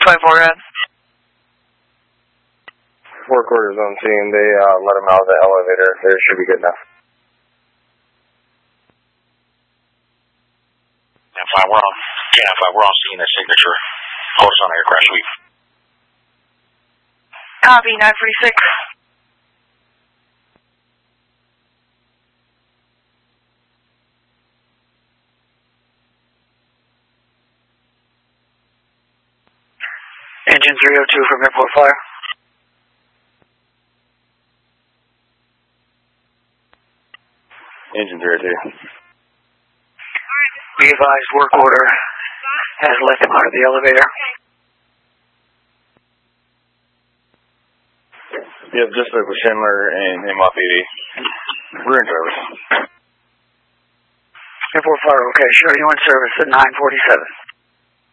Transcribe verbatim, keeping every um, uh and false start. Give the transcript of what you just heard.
twenty-four red. Work orders on scene. They uh, let him out of the elevator. They should be good enough. ten five, we're on. ten five, we're on scene. That signature. Hold us on air crash sweep. Copy, nine forty-six. Engine three oh two from airport fire. Engine three oh two. Be advised, work order has let him out of the elevator. Yep, just like with Schindler and him off eighty. We're in service. Airport fire, okay, sure, you in service at nine forty-seven.